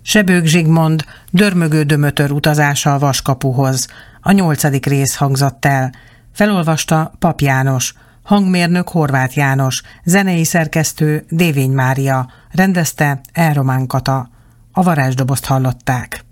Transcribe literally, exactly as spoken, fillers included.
Sebők Zsigmond dörmögő Dömötör utazása a Vaskapuhoz. A nyolcadik rész hangzott el. Felolvasta Pap János, hangmérnök Horváth János, zenei szerkesztő Dévény Mária, rendezte Elromán Kata. A varázsdobozt hallották.